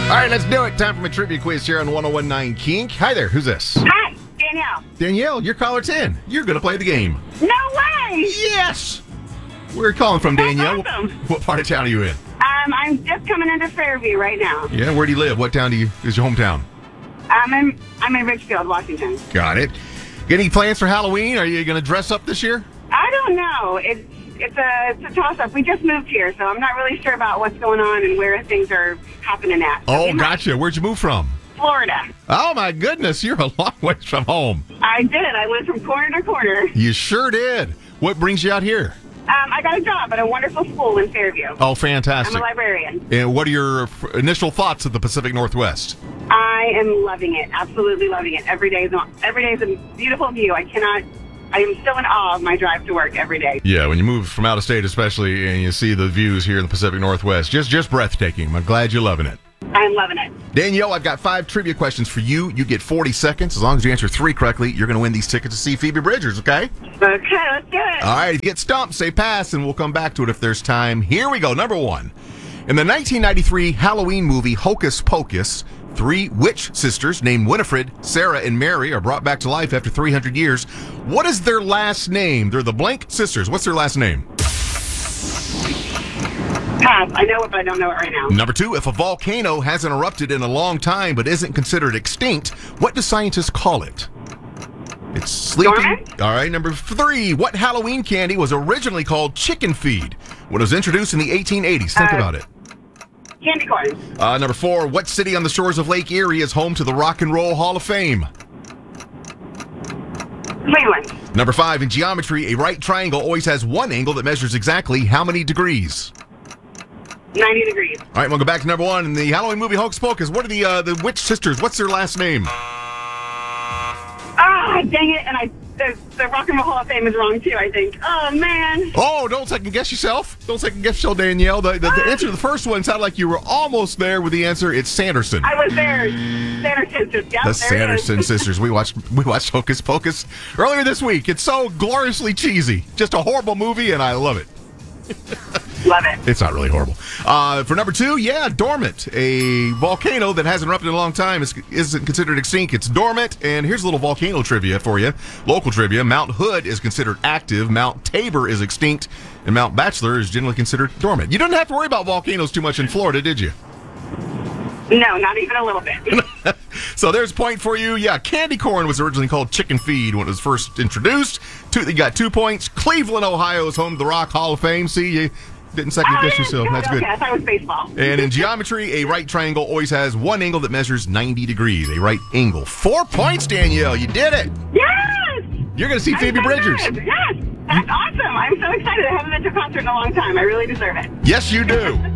All right, let's do it. Time for my trivia quiz here on 1019 Kink. Hi there, who's this? Hi, Danielle. Danielle, you're caller 10. You're going to play the game. No way! Yes! Where are you calling from, Danielle? That's awesome. What part of town are you in? I'm just coming into Fairview right now. Yeah, where do you live? What town is your hometown? I'm in Richfield, Washington. Got it. Got any plans for Halloween? Are you going to dress up this year? I don't know. It's a toss-up. We just moved here, so I'm not really sure about what's going on and where things are happening at. Oh, gotcha. Where'd you move from? Florida. Oh, my goodness. You're a long ways from home. I did. I went from corner to corner. You sure did. What brings you out here? I got a job at a wonderful school in Fairview. Oh, fantastic. I'm a librarian. And what are your initial thoughts of the Pacific Northwest? I am loving it. Absolutely loving it. Every day is a beautiful view. I am still in awe of my drive to work every day. Yeah, when you move from out of state especially and you see the views here in the Pacific Northwest, just breathtaking. I'm glad you're loving it. I'm loving it. Danielle, I've got 5 trivia questions for you. You get 40 seconds. As long as you answer 3 correctly, you're going to win these tickets to see Phoebe Bridgers, okay? Okay, let's do it. All right, if you get stumped, say pass, and we'll come back to it if there's time. Here we go. Number 1. In the 1993 Halloween movie Hocus Pocus, 3 witch sisters named Winifred, Sarah, and Mary are brought back to life after 300 years. What is their last name? They're the blank sisters. What's their last name? Pass. I know it, but I don't know it right now. Number 2, if a volcano hasn't erupted in a long time but isn't considered extinct, what do scientists call it? It's sleeping. Dormant? All right, number 3, what Halloween candy was originally called chicken feed when it was introduced in the 1880s? Think about it. Candy corn. Number 4, what city on the shores of Lake Erie is home to the Rock and Roll Hall of Fame? Cleveland. Number 5, in geometry, a right triangle always has one angle that measures exactly how many degrees? 90 degrees. All right, we'll go back to number 1. In the Halloween movie Hocus Pocus, what are the witch sisters? What's their last name? Ah, dang it. And the Rock and Roll Hall of Fame is wrong, too, I think. Oh, man. Oh, don't second guess yourself. Don't second guess yourself, Danielle. The answer to the first one sounded like you were almost there with the answer. It's Sanderson. I was there. Sanderson sisters. Yep, The there Sanderson it is. sisters. We watched Hocus Pocus earlier this week. It's so gloriously cheesy. Just a horrible movie, and I love it. Love it. It's not really horrible. For number 2, yeah, dormant. A volcano that hasn't erupted in a long time isn't considered extinct. It's dormant. And here's a little volcano trivia for you. Local trivia. Mount Hood is considered active. Mount Tabor is extinct. And Mount Bachelor is generally considered dormant. You didn't have to worry about volcanoes too much in Florida, did you? No, not even a little bit. So there's a point for you. Yeah, candy corn was originally called chicken feed when it was first introduced. You got 2 points. Cleveland, Ohio is home to the Rock Hall of Fame. See, you didn't second guess yourself. That's good. Okay, I thought it was baseball. And in geometry, a right triangle always has one angle that measures 90 degrees. A right angle. 4 points, Danielle. You did it. Yes! You're going to see Phoebe Bridgers. Yes! That's awesome. I'm so excited. I haven't been to a concert in a long time. I really deserve it. Yes, you do.